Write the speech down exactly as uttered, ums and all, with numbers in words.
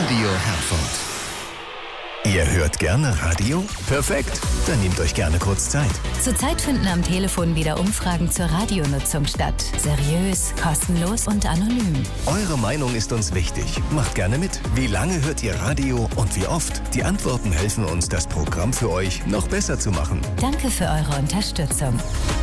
Radio Herford. Ihr hört gerne Radio? Perfekt, dann nehmt euch gerne kurz Zeit. Zurzeit finden am Telefon wieder Umfragen zur Radionutzung statt. Seriös, kostenlos und anonym. Eure Meinung ist uns wichtig. Macht gerne mit. Wie lange hört ihr Radio und wie oft? Die Antworten helfen uns, das Programm für euch noch besser zu machen. Danke für eure Unterstützung.